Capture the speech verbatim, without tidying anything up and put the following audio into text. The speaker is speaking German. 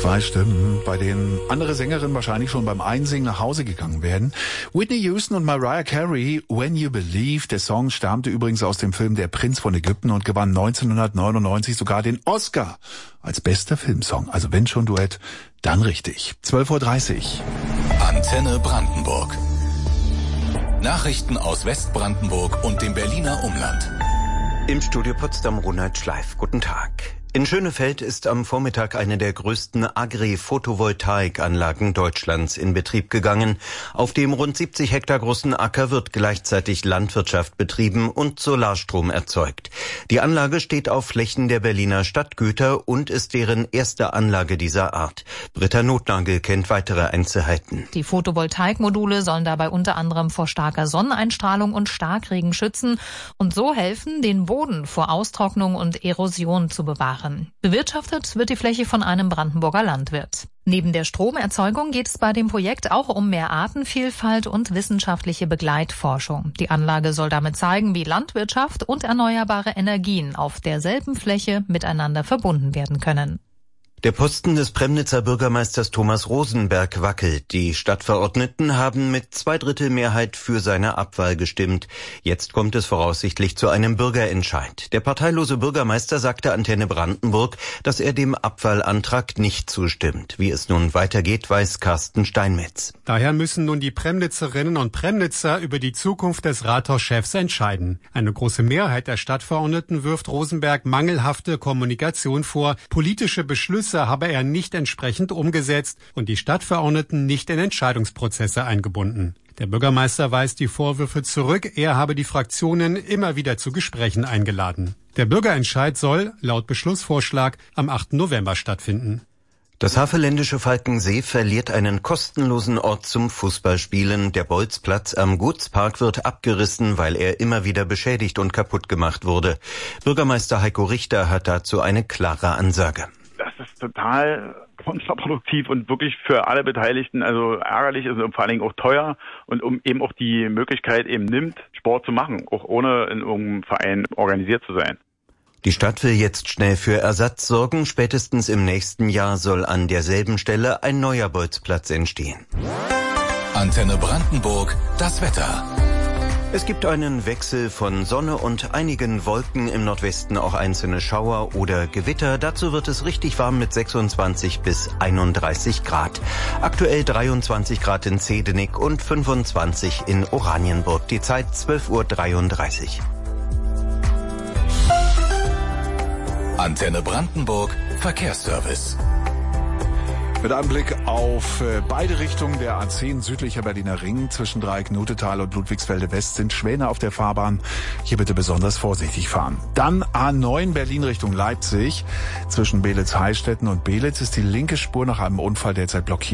Zwei Stimmen, bei denen andere Sängerinnen wahrscheinlich schon beim Einsingen nach Hause gegangen werden. Whitney Houston und Mariah Carey, When You Believe. Der Song stammte übrigens aus dem Film Der Prinz von Ägypten und gewann neunzehnhundertneunundneunzig sogar den Oscar als bester Filmsong. Also wenn schon Duett, dann richtig. zwölf Uhr dreißig. Antenne Brandenburg. Nachrichten aus Westbrandenburg und dem Berliner Umland. Im Studio Potsdam Ronald Schleif. Guten Tag. In Schönefeld ist am Vormittag eine der größten Agri-Photovoltaikanlagen Deutschlands in Betrieb gegangen. Auf dem rund siebzig Hektar großen Acker wird gleichzeitig Landwirtschaft betrieben und Solarstrom erzeugt. Die Anlage steht auf Flächen der Berliner Stadtgüter und ist deren erste Anlage dieser Art. Britta Notnagel kennt weitere Einzelheiten. Die Photovoltaikmodule sollen dabei unter anderem vor starker Sonneneinstrahlung und Starkregen schützen und so helfen, den Boden vor Austrocknung und Erosion zu bewahren. Bewirtschaftet wird die Fläche von einem Brandenburger Landwirt. Neben der Stromerzeugung geht es bei dem Projekt auch um mehr Artenvielfalt und wissenschaftliche Begleitforschung. Die Anlage soll damit zeigen, wie Landwirtschaft und erneuerbare Energien auf derselben Fläche miteinander verbunden werden können. Der Posten des Premnitzer Bürgermeisters Thomas Rosenberg wackelt. Die Stadtverordneten haben mit Zweidrittelmehrheit für seine Abwahl gestimmt. Jetzt kommt es voraussichtlich zu einem Bürgerentscheid. Der parteilose Bürgermeister sagte Antenne Brandenburg, dass er dem Abwahlantrag nicht zustimmt. Wie es nun weitergeht, weiß Carsten Steinmetz. Daher müssen nun die Premnitzerinnen und Premnitzer über die Zukunft des Rathauschefs entscheiden. Eine große Mehrheit der Stadtverordneten wirft Rosenberg mangelhafte Kommunikation vor. Politische Beschlüsse habe er nicht entsprechend umgesetzt und die Stadtverordneten nicht in Entscheidungsprozesse eingebunden. Der Bürgermeister weist die Vorwürfe zurück, er habe die Fraktionen immer wieder zu Gesprächen eingeladen. Der Bürgerentscheid soll, laut Beschlussvorschlag, am achten November stattfinden. Das Havelländische Falkensee verliert einen kostenlosen Ort zum Fußballspielen. Der Bolzplatz am Gutspark wird abgerissen, weil er immer wieder beschädigt und kaputt gemacht wurde. Bürgermeister Heiko Richter hat dazu eine klare Ansage. Das ist total kontraproduktiv und wirklich für alle Beteiligten also ärgerlich ist und vor allen Dingen auch teuer und um eben auch die Möglichkeit eben nimmt, Sport zu machen, auch ohne in irgendeinem Verein organisiert zu sein. Die Stadt will jetzt schnell für Ersatz sorgen. Spätestens im nächsten Jahr soll an derselben Stelle ein neuer Bolzplatz entstehen. Antenne Brandenburg, das Wetter. Es gibt einen Wechsel von Sonne und einigen Wolken, im Nordwesten auch einzelne Schauer oder Gewitter. Dazu wird es richtig warm mit sechsundzwanzig bis einunddreißig Grad. Aktuell dreiundzwanzig Grad in Zedenik und fünfundzwanzig in Oranienburg. Die Zeit zwölf Uhr dreiunddreißig. Antenne Brandenburg, Verkehrsservice. Mit einem Blick auf beide Richtungen der A zehn südlicher Berliner Ring zwischen Dreieck-Notetal und Ludwigsfelde West sind Schwäne auf der Fahrbahn. Hier bitte besonders vorsichtig fahren. Dann A neun Berlin Richtung Leipzig. Zwischen Beelitz-Heilstätten und Beelitz ist die linke Spur nach einem Unfall derzeit blockiert.